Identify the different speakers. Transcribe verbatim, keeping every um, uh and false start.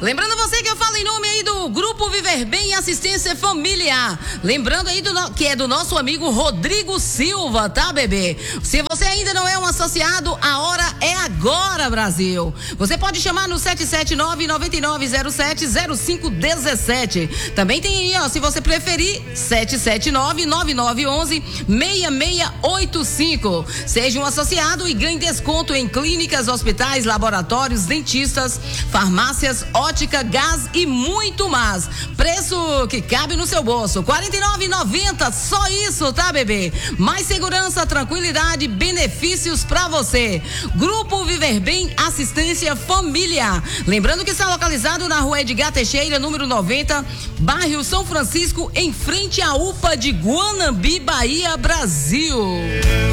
Speaker 1: Lembrando você que eu falo em nome aí do Grupo Viver Bem Assistência Familiar. Lembrando aí do, que é do nosso amigo Rodrigo Silva, tá, bebê? Se você ainda não é um associado, a hora é agora, Brasil. Você pode chamar no sete sete nove, nove nove zero sete, zero cinco um sete. Também tem aí, ó, se você preferir, sete sete nove, nove nove um um, seis seis oito cinco. Seja um associado e ganhe desconto em clínicas, hospitais, laboratórios, dentistas, farmácias, ótica, gás e muito mais. Preço que cabe no seu bolso. quarenta e nove reais e noventa centavos, só isso, tá, bebê? Mais segurança, tranquilidade, benefícios pra você. Grupo Viver Bem Assistência Familiar. Lembrando que está localizado na Rua Edgar Teixeira, número noventa, bairro São Francisco, em frente à U P A de Guanambi, Bahia, Brasil.